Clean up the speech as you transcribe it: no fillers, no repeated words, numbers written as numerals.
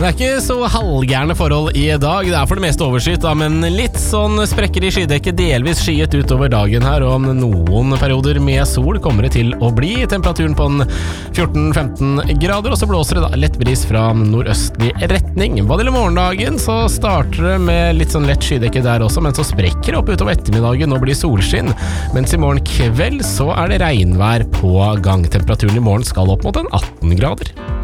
Det ikke så halvgærne forhold i dag. Det for det meste overskyet, da, men litt sånn sprekker i skydekket, delvis skyet utover dagen her, og om noen perioder med sol kommer det til å bli. Temperaturen på en 14-15 grader, og så blåser det da lett bris fra nordøstlig retning. Hva det gjelder morgendagen, så starter det med litt sånn lett skydekke der også, men så sprekker det opp utover ettermiddagen og blir solskinn. Mens i morgen kveld så det regnvær på gang. Temperaturen i morgen skal opp mot en 18 grader.